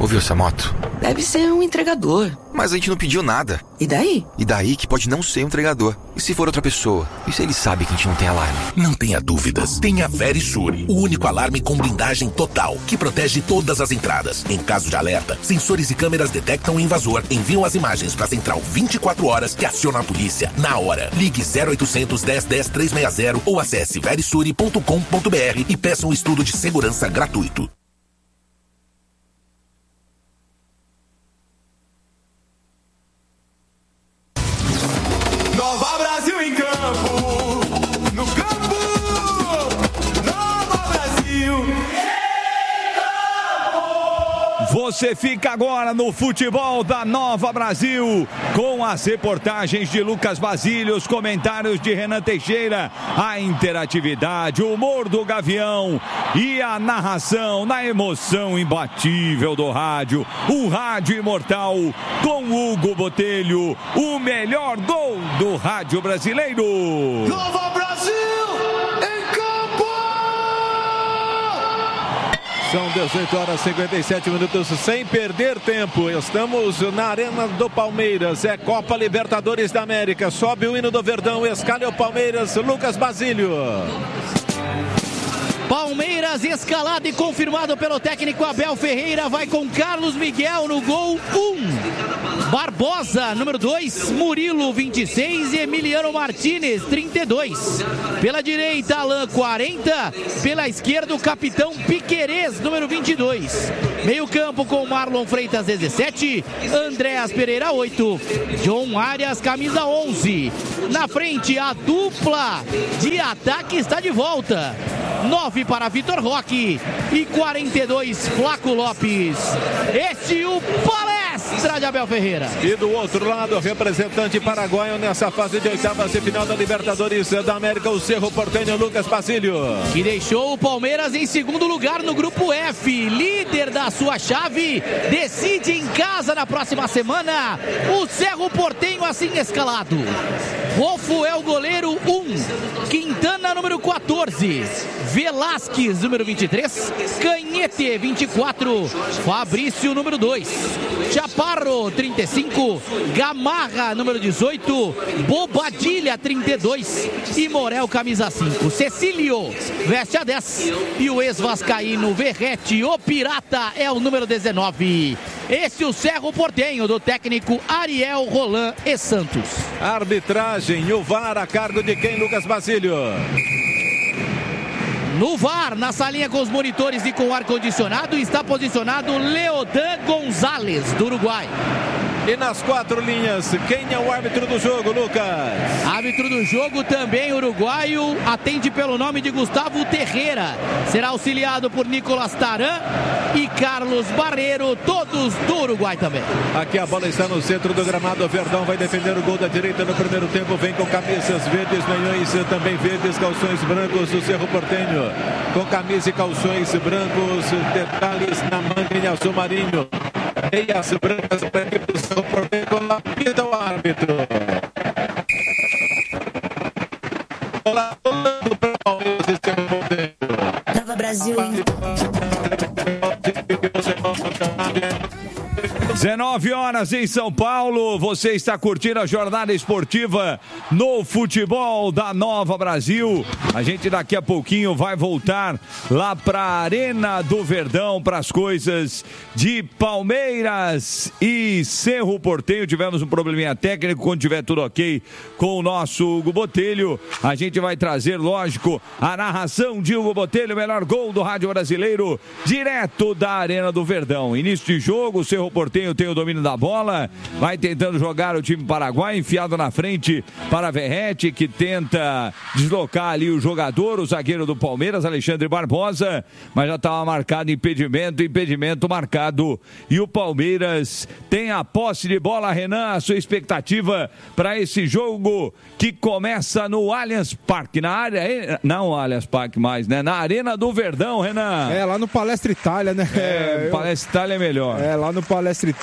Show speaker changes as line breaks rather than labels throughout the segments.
Ouviu essa moto?
Deve ser um entregador.
Mas a gente não pediu nada.
E daí?
E daí que pode não ser um entregador. E se for outra pessoa? E se ele sabe que a gente não tem alarme?
Não tenha dúvidas. Tenha Verisure, o único alarme com blindagem total, que protege todas as entradas. Em caso de alerta, sensores e câmeras detectam o invasor, enviam as imagens para a central 24 horas que aciona a polícia na hora. Ligue 0800 10 10 360 ou acesse verisure.com.br e peça um estudo de segurança gratuito.
Nova Brasil em campo, no campo, Nova Brasil.
Você fica agora no futebol da Nova Brasil, com as reportagens de Lucas Basílio, os comentários de Renan Teixeira, a interatividade, o humor do Gavião e a narração na emoção imbatível do rádio, o rádio imortal com Hugo Botelho, o melhor gol do rádio brasileiro.
Nova Brasil em campo!
São 18 horas e 57 minutos sem perder tempo. Estamos na Arena do Palmeiras. É Copa Libertadores da América. Sobe o hino do Verdão. Escala o Palmeiras. Lucas Basílio.
Palmeiras escalado e confirmado pelo técnico Abel Ferreira. Vai com Carlos Miguel no gol 1. Barbosa, número 2, Murilo, 26 e Emiliano Martínez, 32. Pela direita, Alain, 40. Pela esquerda, o capitão Piquerez, número 22. Meio campo com Marlon Freitas, 17. Andréas Pereira, 8. John Arias, camisa 11. Na frente, a dupla de ataque está de volta. 9 para Vitor Roque e 42, Flaco Lopes. Este é o palestra de Abel Ferreira.
E do outro lado, representante paraguaio nessa fase de oitavas de final da Libertadores da América, o Cerro Porteño, Lucas Basílio.
Que deixou o Palmeiras em segundo lugar no grupo F, líder da sua chave, decide em casa na próxima semana. O Cerro Porteño assim escalado. Rolfo é o goleiro 1, Quintana número 14, Velasquez número 23, Canhete 24, Fabrício número 2, Chaparro 35, Gamarra número 18, Bobadilha 32 e Morel camisa 5. Cecílio veste a 10 e o ex-vascaíno Verrete, o Pirata, é o número 19. Esse é o Cerro Porteño do técnico Ariel Roland e Santos.
Arbitragem, o VAR a cargo de quem, Lucas Basílio?
No VAR, na salinha com os monitores e com ar-condicionado, está posicionado Leodan Gonzalez, do Uruguai.
E nas quatro linhas, quem é o árbitro do jogo, Lucas?
Árbitro do jogo também uruguaio, atende pelo nome de Gustavo Terreira. Será auxiliado por Nicolas Taran e Carlos Barreiro, todos do Uruguai também.
Aqui a bola está no centro do gramado. O Verdão vai defender o gol da direita no primeiro tempo. Vem com camisas verdes, meiões também verdes, calções brancos. O Cerro Porteño com camisa e calções brancos, detalhes na manga em azul marinho. Meias brancas para a equipe do Cerro Porteño. Lapida o árbitro. Bola rolando para o Palmeiras e Cerro Porteño.
Nova Brasil.
19 horas em São Paulo, você está curtindo a jornada esportiva no futebol da Nova Brasil. A gente daqui a pouquinho vai voltar lá para a Arena do Verdão para as coisas de Palmeiras e Cerro Porteño. Tivemos um probleminha técnico, quando tiver tudo ok com o nosso Hugo Botelho, a gente vai trazer, lógico, a narração de Hugo Botelho, o melhor gol do rádio brasileiro, direto da Arena do Verdão. Início de jogo, o Cerro Porteño tem o domínio da bola, vai tentando jogar o time paraguaio, enfiado na frente para Verrete, que tenta deslocar ali o jogador, o zagueiro do Palmeiras, Alexandre Barbosa, mas já estava marcado impedimento marcado, e o Palmeiras tem a posse de bola. Renan, a sua expectativa para esse jogo que começa no Allianz Parque, na área, não Allianz Parque mais, né? Na Arena do Verdão, Renan.
Lá no Palestra Itália, né?
Palestra Itália é melhor.
Lá no Palestra Itália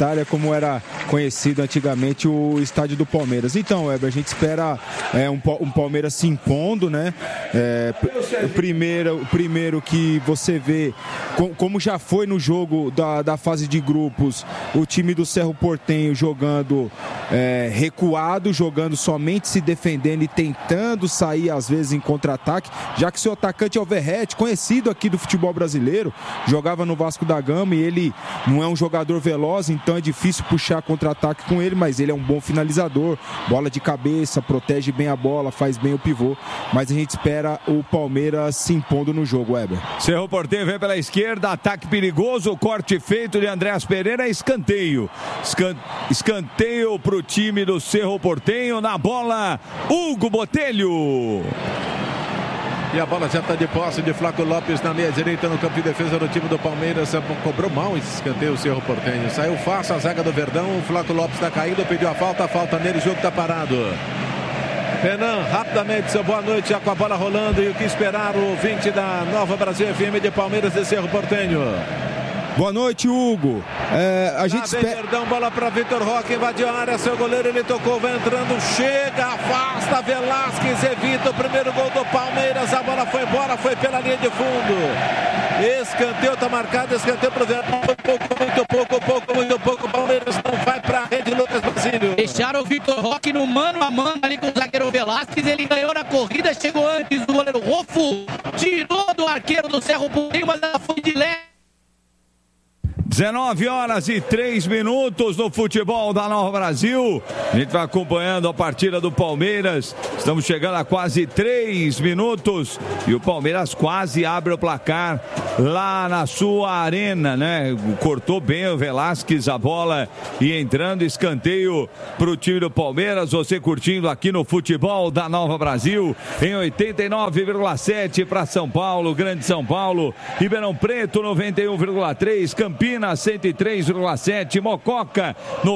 Universitária, como era conhecido antigamente o estádio do Palmeiras. Então, Weber, a gente espera um Palmeiras se impondo, né? O primeiro que você vê, como já foi no jogo da fase de grupos, o time do Cerro Porteño jogando recuado, jogando somente se defendendo e tentando sair às vezes em contra-ataque, já que seu atacante é o Verratti, conhecido aqui do futebol brasileiro, jogava no Vasco da Gama e ele não é um jogador veloz, então é difícil puxar contra-ataque com ele, mas ele é um bom finalizador, bola de cabeça, protege bem a bola, faz bem o pivô, mas a gente espera o Palmeiras se impondo no jogo, Weber.
Cerro Porteño vem pela esquerda, ataque perigoso, corte feito de Andréas Pereira, escanteio. Escanteio para o time do Cerro Porteño, na bola, Hugo Botelho.
E a bola já está de posse de Flaco Lopes na meia direita no campo de defesa do time do Palmeiras. Cobrou mal esse escanteio o Cerro Porteño. Saiu fácil a zaga do Verdão. O Flaco Lopes está caído, pediu a falta nele, o jogo está parado. Renan, rapidamente, seu boa noite, já com a bola rolando. E o que esperar o ouvinte da Nova Brasil FM de Palmeiras de Cerro Porteño.
Boa noite, Hugo. A gente espera.
Verdão, bola para Vitor Roque, invadiu a área, seu goleiro, ele tocou, vai entrando, chega, afasta, Velasquez evita o primeiro gol do Palmeiras, a bola foi embora, foi pela linha de fundo. Escanteio, tá marcado, escanteio pro Verdão, muito pouco, Palmeiras não vai pra rede, Lucas Basílio.
Deixaram o Vitor Roque no mano a mano ali com o zagueiro Velasquez, ele ganhou na corrida, chegou antes do goleiro Rofo, tirou do arqueiro do Cerro Porteño, mas ela foi de leve.
19h03 no futebol da Nova Brasil. A gente vai acompanhando a partida do Palmeiras. Estamos chegando a quase 3 minutos e o Palmeiras quase abre o placar lá na sua arena, né? Cortou bem o Velasquez a bola e entrando, escanteio para o time do Palmeiras. Você curtindo aqui no futebol da Nova Brasil em 89,7 para São Paulo, Grande São Paulo, Ribeirão Preto 91,3, Campinas 103,7, Mococa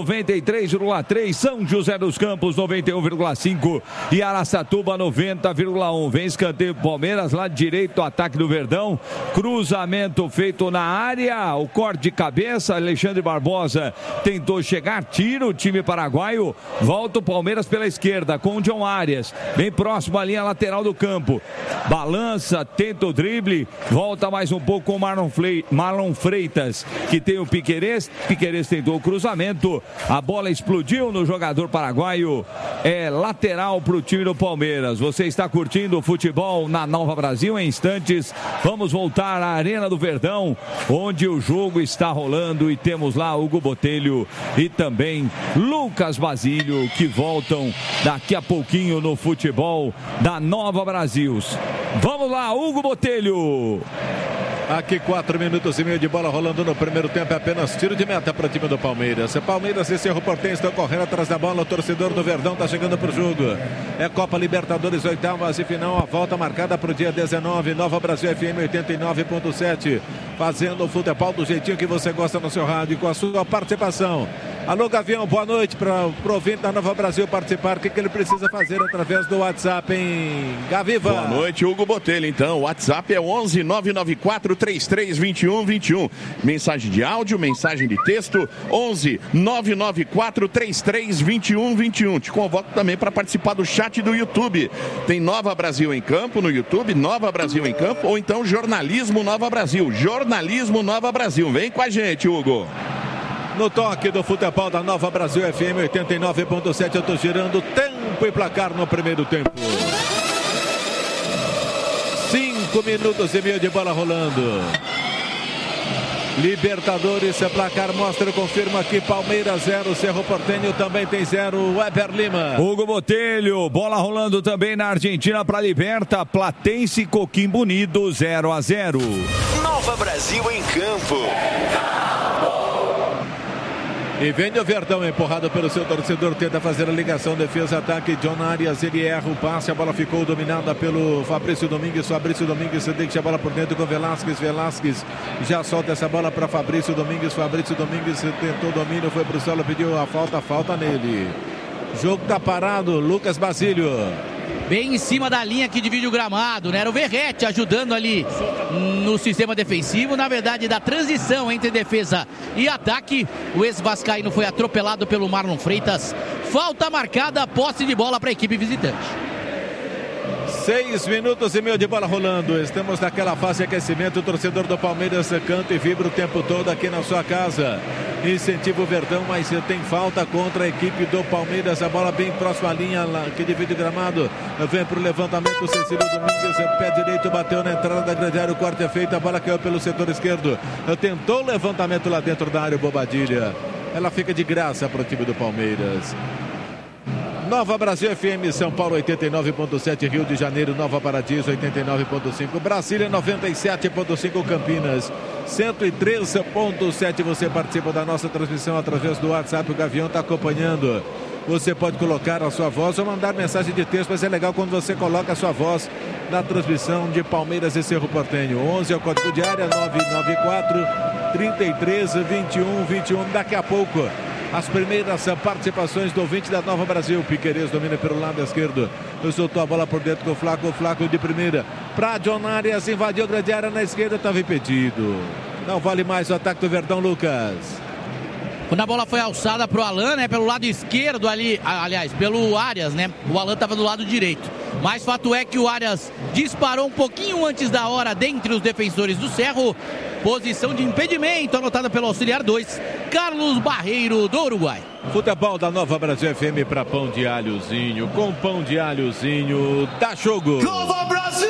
93,3, São José dos Campos 91,5 e Araçatuba 90,1. Vem escanteio Palmeiras, lado direito, ataque do Verdão, cruzamento feito na área, o corte de cabeça, Alexandre Barbosa tentou chegar, tira o time paraguaio, volta o Palmeiras pela esquerda com o John Arias, bem próximo à linha lateral do campo, balança, tenta o drible, volta mais um pouco com o Marlon Freitas, que tem o Piquerez tentou o cruzamento, a bola explodiu no jogador paraguaio, é lateral para o time do Palmeiras. Você está curtindo o futebol na Nova Brasil. Em instantes vamos voltar à Arena do Verdão, onde o jogo está rolando e temos lá Hugo Botelho e também Lucas Basílio, que voltam daqui a pouquinho no futebol da Nova Brasil. Vamos lá, Hugo Botelho.
Aqui 4 minutos e meio de bola rolando no primeiro tempo, é apenas tiro de meta para o time do Palmeiras. Palmeiras e Cerro Porteño estão correndo atrás da bola, o torcedor do Verdão está chegando para o jogo. É Copa Libertadores, oitavas e final, a volta marcada para o dia 19, Nova Brasil FM 89.7, fazendo o futebol do jeitinho que você gosta no seu rádio, com a sua participação. Alô, Gavião, boa noite para o ouvinte da Nova Brasil participar. O que ele precisa fazer através do WhatsApp, hein, Gaviva?
Boa noite, Hugo Botelho. Então, o WhatsApp é 11 994 33 21 21. Mensagem de áudio, mensagem de texto, 11 994 33 21 21. Te convoco também para participar do chat do YouTube. Tem Nova Brasil em Campo no YouTube, Nova Brasil em Campo, ou então Jornalismo Nova Brasil. Jornalismo Nova Brasil. Vem com a gente, Hugo.
No toque do futebol da Nova Brasil FM 89.7, eu estou girando tempo e placar no primeiro tempo. 5 minutos e meio de bola rolando. Libertadores, placar mostra, confirma aqui, Palmeiras 0, Cerro Porteño também tem 0, Weber Lima.
Hugo Botelho, bola rolando também na Argentina para Liberta, Platense e Coquimbo Unido 0-0.
Nova Brasil em Campo.
E vem o Verdão, empurrado pelo seu torcedor, tenta fazer a ligação, defesa, ataque, John Arias, ele erra o passe, a bola ficou dominada pelo Fabrício Domingues deixa a bola por dentro com Velasquez já solta essa bola para Fabrício Domingues tentou domínio, foi pro solo, pediu a falta nele. Jogo tá parado, Lucas Basílio.
bem em cima da linha que divide o gramado, né? Era o Verratti ajudando ali no sistema defensivo, na verdade da transição entre defesa e ataque. O ex-vascaíno foi atropelado pelo Marlon Freitas. Falta marcada, posse de bola para a equipe visitante.
6 minutos e meio de bola rolando. Estamos naquela fase de aquecimento. O torcedor do Palmeiras canta e vibra o tempo todo aqui na sua casa. Incentiva o Verdão, mas tem falta contra a equipe do Palmeiras. A bola bem próxima à linha que divide o gramado. Vem para o levantamento o Cecílio Domingues. Pé direito, bateu na entrada da grande área. O corte é feito. A bola caiu pelo setor esquerdo. Tentou o levantamento lá dentro da área. Bobadilha. Ela fica de graça para o time do Palmeiras. Nova Brasil FM, São Paulo 89.7, Rio de Janeiro, Nova Paradiso 89.5, Brasília 97.5, Campinas 103.7. Você participa da nossa transmissão através do WhatsApp, o Gavião está acompanhando. Você pode colocar a sua voz ou mandar mensagem de texto, mas é legal quando você coloca a sua voz na transmissão de Palmeiras e Cerro Porteño. 11 é o código de área, 994 33 21 21. Daqui a pouco as primeiras participações do ouvinte da Nova Brasil. Piquerez domina pelo lado esquerdo. Soltou a bola por dentro com o Flaco. O Flaco de primeira para John Arias. Invadiu a grande área na esquerda. Estava impedido. Não vale mais o ataque do Verdão, Lucas.
Quando a bola foi alçada pro Alan, né, pelo lado esquerdo ali, aliás, pelo Arias, né, o Alan estava do lado direito. Mas fato é que o Arias disparou um pouquinho antes da hora dentre os defensores do Cerro. Posição de impedimento anotada pelo auxiliar 2, Carlos Barreiro, do Uruguai.
Futebol da Nova Brasil FM para pão de alhozinho. Com pão de alhozinho, dá jogo.
Nova Brasil!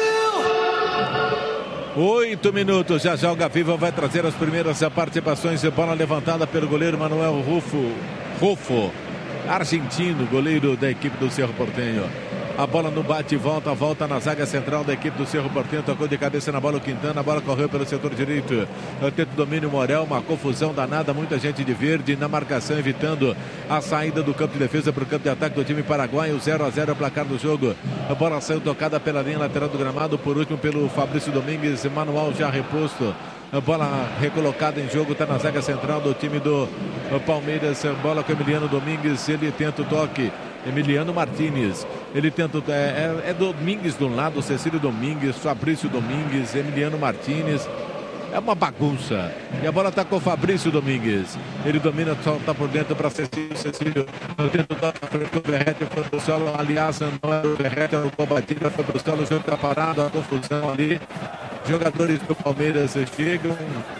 8 minutos, já o Gaviva vai trazer as primeiras participações. Bola levantada pelo goleiro Manuel Rufo, argentino, goleiro da equipe do Cerro Porteño. A bola no bate e volta na zaga central da equipe do Cerro Porteño. Tocou de cabeça na bola o Quintana. A bola correu pelo setor direito. Tenta o domínio Morel. Uma confusão danada. Muita gente de verde na marcação, evitando a saída do campo de defesa para o campo de ataque do time paraguaio. 0-0 é o placar do jogo. A bola saiu tocada pela linha lateral do gramado. Por último, pelo Fabrício Domingues. Manual já reposto. A bola recolocada em jogo. Está na zaga central do time do Palmeiras. A bola com Emiliano Domingues. Ele tenta o toque. Emiliano Martínez, ele tenta, é Domingues de um lado, Cecílio Domingues, Fabrício Domingues, Emiliano Martínez, é uma bagunça, e a bola está com o Fabrício Domingues, ele domina, solta por dentro para Cecílio, tenta o toque para o Verratti, foi pro solo, aliás, não é o Verratti, é o Bobadilha, foi pro solo, o jogo está parado, a confusão ali, jogadores do Palmeiras chegam.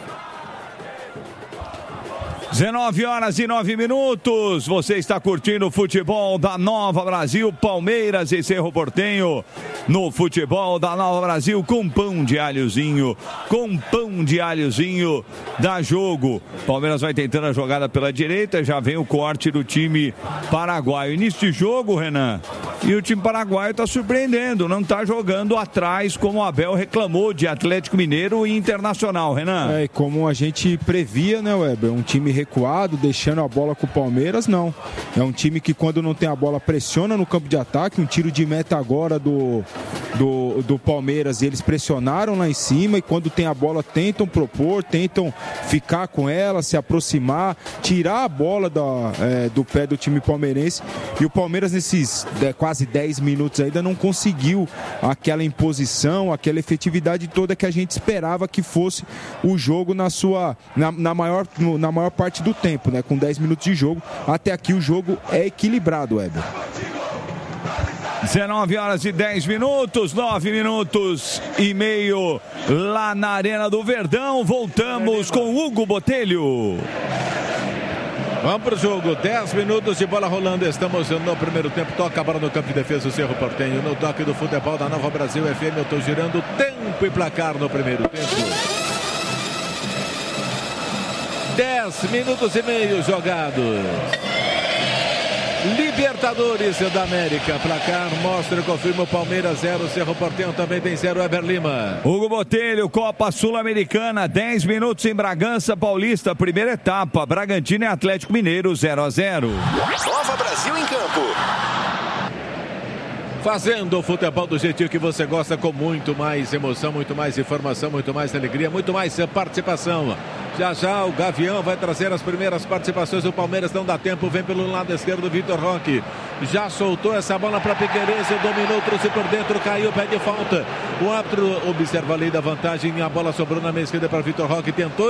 19h09. Você está curtindo o futebol da Nova Brasil, Palmeiras e Cerro Porteño. No futebol da Nova Brasil, com pão de alhozinho. Com pão de alhozinho, dá jogo. Palmeiras vai tentando a jogada pela direita. Já vem o corte do time paraguaio. Início de jogo, Renan. E o time paraguaio está surpreendendo. Não está jogando atrás, como o Abel reclamou de Atlético Mineiro e Internacional, Renan.
E como a gente previa, né, Weber? Um time recuado, deixando a bola com o Palmeiras, não. É um time que quando não tem a bola pressiona no campo de ataque. Um tiro de meta agora do Palmeiras, e eles pressionaram lá em cima, e quando tem a bola tentam propor, tentam ficar com ela, se aproximar, tirar a bola do pé do time palmeirense. E o Palmeiras nesses quase 10 minutos ainda não conseguiu aquela imposição, aquela efetividade toda que a gente esperava que fosse o jogo na maior parte do tempo, né? Com 10 minutos de jogo, até aqui o jogo é equilibrado, Weber.
19h10, 9 minutos e meio lá na Arena do Verdão. Voltamos com Hugo Botelho.
Vamos para o jogo, 10 minutos de bola rolando, estamos no primeiro tempo, toca a bola no campo de defesa, o Cerro Porteño, no toque do futebol da Nova Brasil FM, eu estou girando tempo e placar no primeiro tempo. 10 minutos e meio jogados. Libertadores da América, placar mostra e confirma o Palmeiras 0, Cerro Porteño também tem 0, Eber Lima.
Hugo Botelho, Copa Sul-Americana, 10 minutos em Bragança Paulista, primeira etapa, Bragantino e Atlético Mineiro, 0-0.
Nova Brasil em campo.
Fazendo o futebol do jeitinho que você gosta, com muito mais emoção, muito mais informação, muito mais alegria, muito mais participação. Já já o Gavião vai trazer as primeiras participações do Palmeiras, não dá tempo, vem pelo lado esquerdo Vitor Roque. Já soltou essa bola para Piquerez, dominou, trouxe por dentro, caiu, pede falta. O árbitro observa ali da vantagem, a bola sobrou na meia esquerda para Vitor Roque, tentou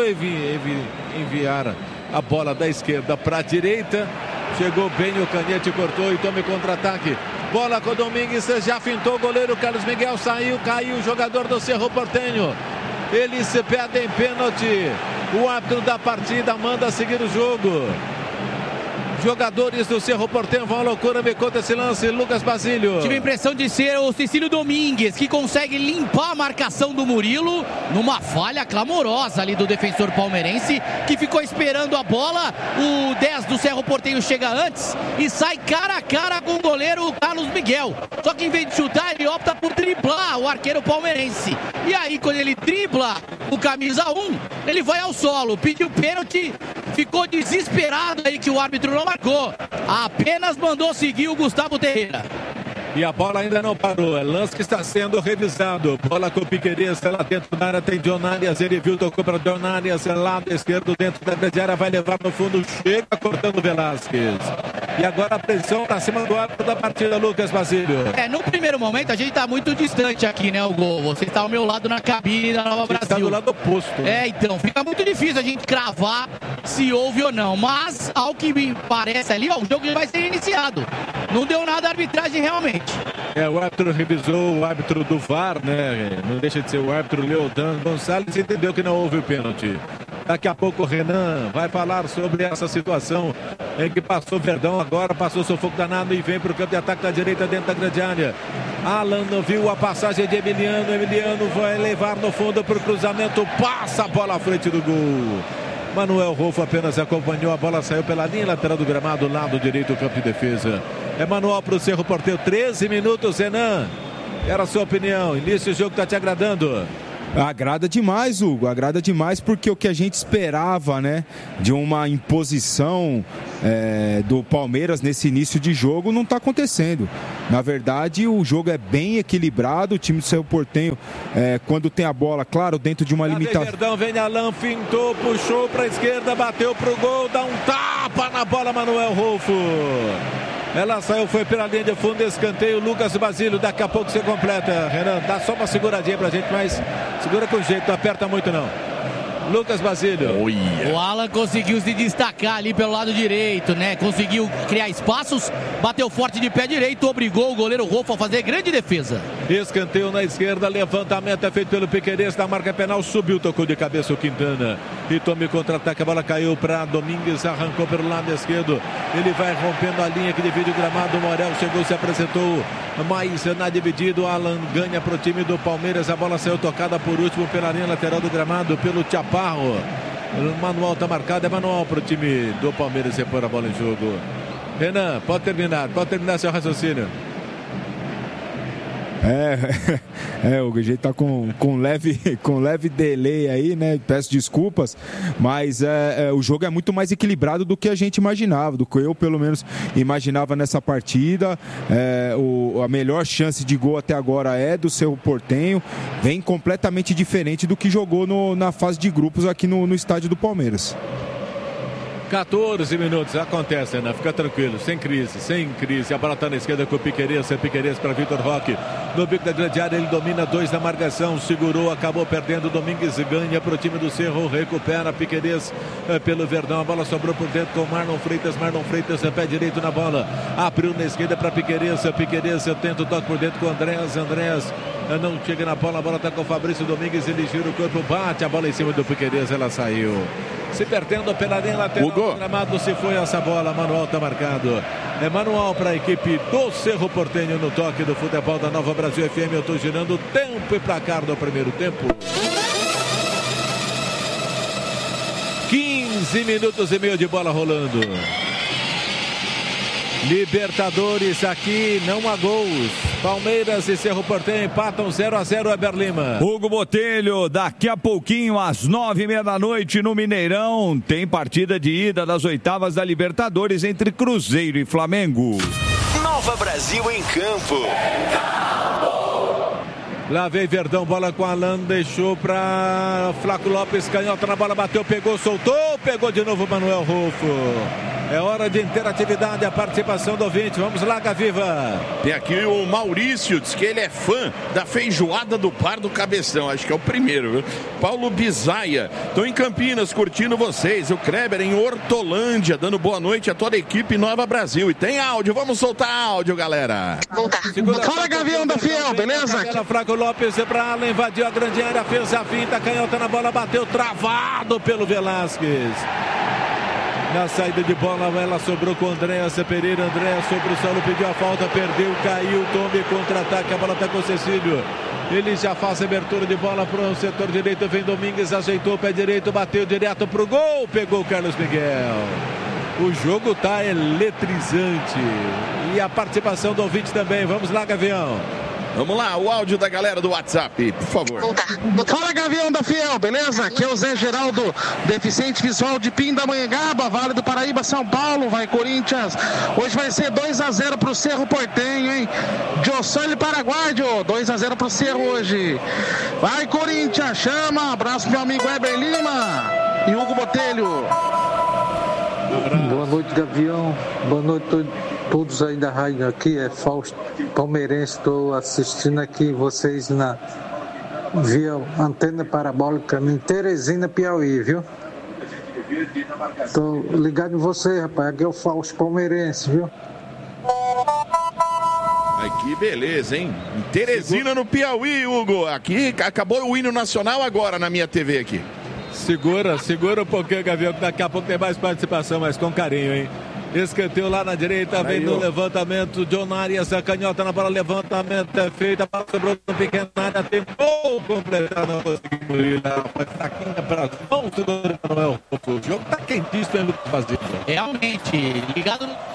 enviar a bola da esquerda para a direita. Chegou bem o canhete, cortou e toma contra-ataque. Bola com o Domingues, já fintou o goleiro Carlos Miguel, saiu, caiu o jogador do Cerro Porteño. Eles se pedem pênalti. O árbitro da partida manda seguir o jogo. Jogadores do Cerro Porteño vão à loucura, me conta esse lance, Lucas Basílio.
Tive a impressão de ser o Cecílio Domingues, que consegue limpar a marcação do Murilo numa falha clamorosa ali do defensor palmeirense, que ficou esperando a bola. O 10 do Cerro Porteño chega antes e sai cara a cara com o goleiro Carlos Miguel. Só que em vez de chutar, ele opta por driblar o arqueiro palmeirense. E aí, quando ele dribla o camisa 1, ele vai ao solo, pediu pênalti, ficou desesperado aí que o árbitro não marcou. Apenas mandou seguir o Gustavo Terreira.
E a bola ainda não parou. É lance que está sendo revisado. Bola com o Piquerez lá dentro da área. Tem John Arias. Ele viu, tocou para John Arias. Lado esquerdo dentro da grande área. Vai levar no fundo. Chega cortando Velasquez. E agora a pressão para cima do árbitro da partida, Lucas Basílio.
No primeiro momento a gente está muito distante aqui, né, o gol. Você está ao meu lado na cabine da Nova Brasil.
Está do lado oposto.
Então, fica muito difícil a gente cravar se houve ou não. Mas, ao que me parece ali, o jogo já vai ser iniciado. Não deu nada a arbitragem realmente.
O árbitro revisou, o árbitro do VAR, né? Não deixa de ser o árbitro Leodan Gonçalves, entendeu que não houve o pênalti. Daqui a pouco o Renan vai falar sobre essa situação em que passou Verdão, agora passou sufoco danado e vem para o campo de ataque da direita dentro da grande área. Alan viu a passagem de Emiliano, Emiliano vai levar no fundo para o cruzamento, passa a bola à frente do gol. Manuel Rolfo apenas acompanhou, a bola saiu pela linha lateral do gramado, lado direito do campo de defesa. É manual para o Cerro Porteño, 13 minutos, Renan. Era a sua opinião, início do jogo está te agradando?
Agrada demais, Hugo, agrada demais, porque o que a gente esperava, né, de uma imposição do Palmeiras nesse início de jogo não está acontecendo. Na verdade, o jogo é bem equilibrado, o time do Cerro Porteño, quando tem a bola, claro, dentro de uma limitação.
Verdão, vem Alan, fintou, puxou para a esquerda, bateu para o gol, dá um tapa na bola, Manuel Rolfo. Ela saiu, foi pela linha de fundo, escanteio, Lucas Basílio, daqui a pouco você completa, Renan, dá só uma seguradinha pra gente, mas segura com jeito, não aperta muito não. Lucas Basílio.
O Alan conseguiu se destacar ali pelo lado direito, né? Conseguiu criar espaços, bateu forte de pé direito, obrigou o goleiro Rolfo a fazer grande defesa.
Escanteio na esquerda, levantamento é feito pelo Piquerez da marca penal, subiu, tocou de cabeça o Quintana. E tome contra-ataque, a bola caiu para Domingues, arrancou pelo lado esquerdo. Ele vai rompendo a linha que divide o gramado, o Morel chegou, se apresentou, mas na dividida, Alan ganha para o time do Palmeiras, a bola saiu tocada por último pela linha lateral do gramado, pelo Chaparro. O manual está marcado, é manual para o time do Palmeiras repor a bola em jogo. Renan, pode terminar seu raciocínio.
O jeito tá com leve delay aí, né? Peço desculpas, mas o jogo é muito mais equilibrado do que a gente imaginava, do que eu pelo menos imaginava nessa partida. A melhor chance de gol até agora é do Cerro Porteño, vem completamente diferente do que jogou na fase de grupos aqui no estádio do Palmeiras.
14 minutos, acontece, né? Fica tranquilo, sem crise. A bola está na esquerda com o Piquerez para Vitor Roque. No bico da grande área, ele domina 2 na marcação, segurou, acabou perdendo. Domingues ganha para o time do Cerro, recupera Piquerez pelo Verdão. A bola sobrou por dentro com Marlon Freitas, pé direito na bola. Abriu na esquerda para Piquerez, tenta o toque por dentro com Andréas não chega na bola, a bola está com o Fabrício Domingues, ele gira o corpo, bate a bola em cima do Piquerez, ela saiu. Se perdendo pela linha lateral do gramado, se foi essa bola, manual está marcado. É manual para a equipe do Cerro Porteño no toque do futebol da Nova Brasil FM. Eu estou girando o tempo e placar do primeiro tempo. 15 minutos e meio de bola rolando. Libertadores aqui, não há gols. Palmeiras e Cerro Porteño empatam 0-0, Weber Lima.
Hugo Botelho, daqui a pouquinho, às 9h30 da noite, no Mineirão, tem partida de ida das oitavas da Libertadores entre Cruzeiro e Flamengo.
Nova Brasil em campo.
Lá vem Verdão, bola com Alan, deixou para Flaco Lopes, canhota na bola, bateu, pegou, soltou, pegou de novo Manuel Rufo. É hora de interatividade, a participação do ouvinte. Vamos lá, Gaviva.
Tem aqui o Maurício, diz que ele é fã da feijoada do Par do Cabeção. Acho que é o primeiro, viu? Paulo Bizaia. Estou em Campinas curtindo vocês. O Kleber em Hortolândia, dando boa noite a toda a equipe Nova Brasil. E tem áudio, vamos soltar áudio, galera.
Fala, Gavião da Fiel, beleza?
Flaco Lopes para Alan, invadiu a grande área, fez a finta, canhota na bola, bateu travado pelo Velasquez. Na saída de bola, ela sobrou com o Andréas Pereira. Andréas sobre o solo, pediu a falta, perdeu, caiu, tome contra-ataque, a bola está com o Cecílio. Ele já faz a abertura de bola para o setor direito, vem Domingues, ajeitou o pé direito, bateu direto para o gol, pegou o Carlos Miguel. O jogo está eletrizante. E a participação do ouvinte também. Vamos lá, Gavião.
Vamos lá, o áudio da galera do WhatsApp, por favor.
Fala, Gavião da Fiel, beleza? Aqui é o Zé Geraldo, deficiente visual de Pindamonhangaba, Vale do Paraíba, São Paulo. Vai Corinthians. Hoje vai ser 2-0 pro Cerro Porteño, hein? Jossoli Paraguaio, 2-0 pro Cerro hoje. Vai Corinthians, chama. Abraço pro meu amigo Heber Lima e Hugo Botelho.
Boa noite, Gavião. Boa noite todos aí da rádio. Aqui é Fausto Palmeirense. Estou assistindo aqui vocês via antena parabólica em Teresina, Piauí, viu? Estou ligado em você, rapaz. Aqui é o Fausto Palmeirense, viu?
Ai, que beleza, hein? Em Teresina, no Piauí, Hugo. Aqui acabou o hino nacional agora na minha TV aqui.
Segura um pouquinho, Gavião, que daqui a pouco tem mais participação, mas com carinho, hein? Escanteio lá na direita, vem no levantamento, John Arias, a canhota na bola, levantamento é feito, a bola sobrou no pequeno área, tem gol completado, não conseguiu ir lá, foi fraquinha para as mãos do Manuel. O jogo tá quentíssimo, hein, Lucas Basílio?
Realmente, ligado no...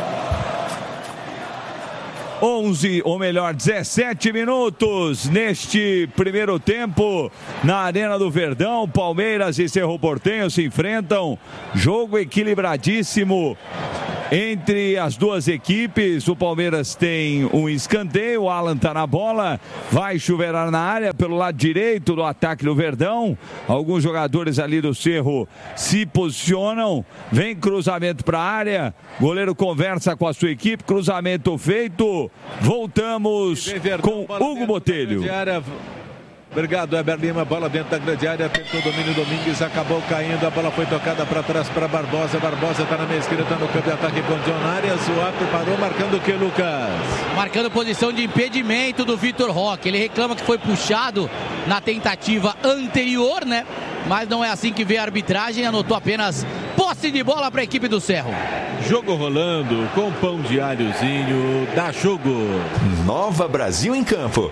11, ou melhor, 17 minutos neste primeiro tempo na Arena do Verdão. Palmeiras e Cerro Porteño se enfrentam. Jogo equilibradíssimo entre as duas equipes. O Palmeiras tem um escanteio, o Alan tá na bola, vai chuveirar na área pelo lado direito do ataque do Verdão. Alguns jogadores ali do Cerro se posicionam, vem cruzamento para a área, goleiro conversa com a sua equipe, cruzamento feito. Voltamos com Hugo Botelho.
Obrigado, Heber Lima, bola dentro da grande área, tentou o domínio, Domingues acabou caindo, a bola foi tocada para trás para Barbosa, Barbosa está na meia esquerda, está no campo de ataque com John Arias, o árbitro parou, marcando o que, Lucas?
Marcando posição de impedimento do Vitor Roque, ele reclama que foi puxado na tentativa anterior, né? Mas não é assim que vê a arbitragem, anotou apenas posse de bola para a equipe do Cerro.
Jogo rolando, com pão de alhozinho, dá jogo.
Nova Brasil em campo.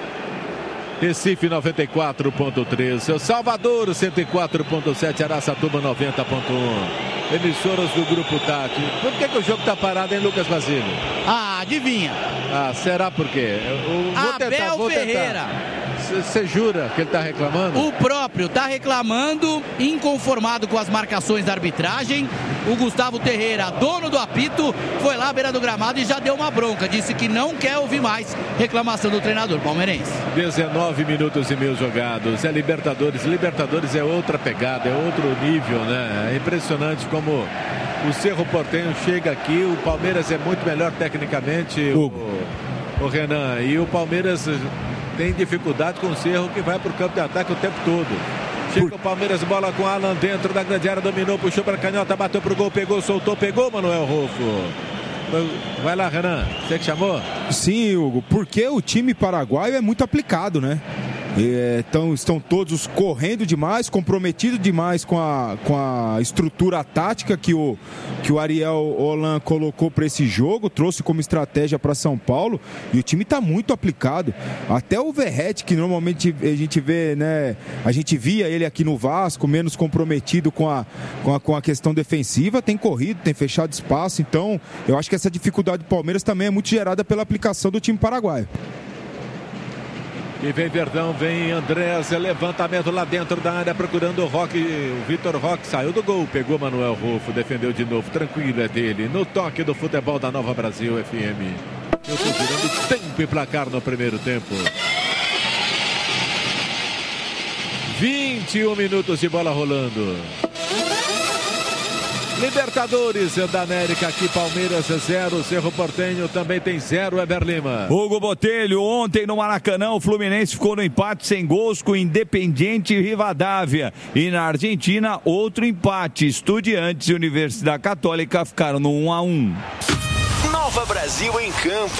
Recife 94.3, Salvador 104.7, Araçatuba 90.1. Emissoras do Grupo TAC. Por que o jogo está parado, hein, Lucas Basílio?
Ah, adivinha.
Ah, será por quê?
Abel Ferreira.
Você jura que ele está reclamando?
O próprio está reclamando, inconformado com as marcações da arbitragem. O Gustavo Terreira, dono do apito, foi lá à beira do gramado e já deu uma bronca. Disse que não quer ouvir mais reclamação do treinador palmeirense.
19 minutos e meio jogados. É Libertadores. Libertadores é outra pegada, é outro nível, né? É impressionante como o Cerro Porteño chega aqui. O Palmeiras é muito melhor tecnicamente, o Renan. E o Palmeiras tem dificuldade com o Cerro, que vai para o campo de ataque o tempo todo. Chega o Palmeiras, bola com Alan dentro da grande área, dominou, puxou para a canhota, bateu pro gol, pegou, soltou, pegou Manuel Rufo. Vai lá, Renan, você que chamou?
Sim, Hugo, porque o time paraguaio é muito aplicado, né? Então estão todos correndo demais, comprometidos demais com a estrutura tática que o Ariel Holan colocou para esse jogo, trouxe como estratégia para São Paulo, e o time está muito aplicado. Até o Verratti, que normalmente a gente vê, né? A gente via ele aqui no Vasco, menos comprometido com a questão defensiva, tem corrido, tem fechado espaço. Então eu acho que essa dificuldade do Palmeiras também é muito gerada pela aplicação do time paraguaio.
E vem Verdão, vem Andrés, levantamento lá dentro da área, procurando o Roque. O Vitor Roque saiu do gol, pegou Manuel Rufo, defendeu de novo, tranquilo é dele. No toque do futebol da Nova Brasil FM. Eu estou tirando tempo e placar no primeiro tempo. 21 minutos de bola rolando. Libertadores da América, aqui Palmeiras 0, Cerro Porteño também tem 0, Eber Lima.
Hugo Botelho, ontem no Maracanã o Fluminense ficou no empate sem gols com Independiente e Rivadavia. E na Argentina, outro empate, Estudiantes e Universidade Católica ficaram no 1-1.
Nova Brasil em campo.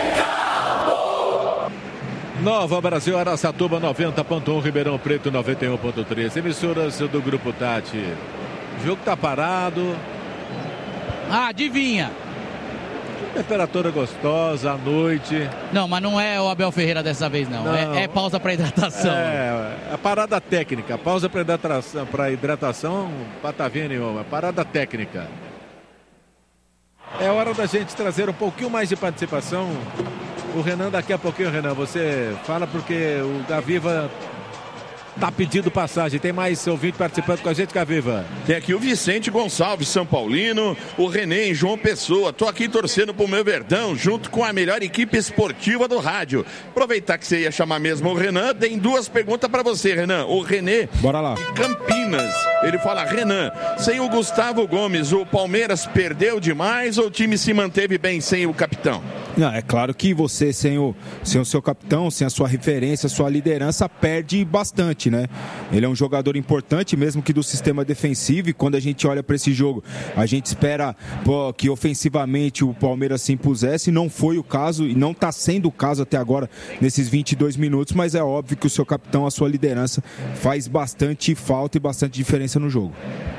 Nova Brasil, Araçatuba 90.1, Ribeirão Preto 91.3. Emissoras do Grupo Tati. O jogo tá parado.
Ah, adivinha.
Temperatura gostosa à noite.
Não, mas não é o Abel Ferreira dessa vez, não. É pausa para hidratação.
É a parada técnica. Pausa para hidratação, patavinha nenhuma. Parada técnica. É hora da gente trazer um pouquinho mais de participação. O Renan, daqui a pouquinho, Renan, você fala porque o Gaviva tá pedindo passagem. Tem mais ouvinte participando com a gente, Gaviva.
Tem aqui o Vicente Gonçalves, São Paulino, o René em João Pessoa. Tô aqui torcendo pro meu Verdão, junto com a melhor equipe esportiva do rádio. Aproveitar que você ia chamar mesmo o Renan, tem duas perguntas para você, Renan. O René,
bora lá,
de Campinas, ele fala: Renan, sem o Gustavo Gomes, o Palmeiras perdeu demais ou o time se manteve bem sem o capitão?
Não, é claro que você sem o seu capitão, sem a sua referência, a sua liderança, perde bastante, né? Ele é um jogador importante, mesmo que do sistema defensivo, e quando a gente olha para esse jogo, a gente espera que ofensivamente o Palmeiras se impusesse. Não foi o caso e não está sendo o caso até agora nesses 22 minutos, mas é óbvio que o seu capitão, a sua liderança, faz bastante falta e bastante diferença no jogo.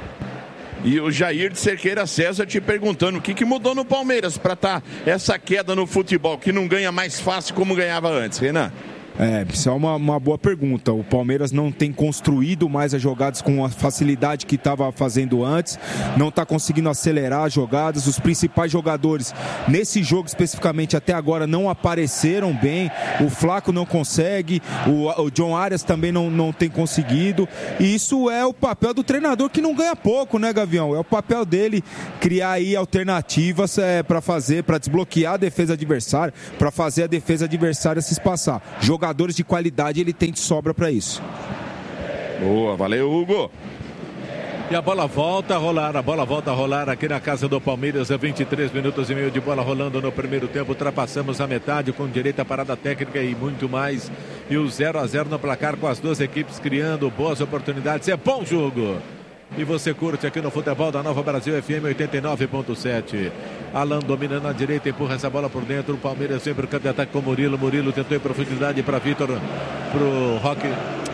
E o Jair de Cerqueira César te perguntando o que mudou no Palmeiras para estar essa queda no futebol, que não ganha mais fácil como ganhava antes, Renan?
Isso é uma boa pergunta. O Palmeiras não tem construído mais as jogadas com a facilidade que estava fazendo antes, não está conseguindo acelerar as jogadas. Os principais jogadores nesse jogo especificamente até agora não apareceram bem. O Flaco não consegue, o John Arias também não tem conseguido, e isso é o papel do treinador, que não ganha pouco, né, Gavião? É o papel dele criar aí alternativas para desbloquear a defesa adversária, para fazer a defesa adversária se espaçar. Jogadores de qualidade ele tem de sobra para isso.
Boa, valeu, Hugo.
E a bola volta a rolar aqui na casa do Palmeiras. 23 minutos e meio de bola rolando no primeiro tempo. Ultrapassamos a metade com direito à parada técnica e muito mais. E o 0-0 no placar, com as duas equipes criando boas oportunidades. É bom jogo. E você curte aqui no futebol da Nova Brasil FM 89.7. Alan domina na direita, empurra essa bola por dentro. O Palmeiras sempre campo de ataque com Murilo. Murilo tentou em profundidade para Vitor, pro Roque.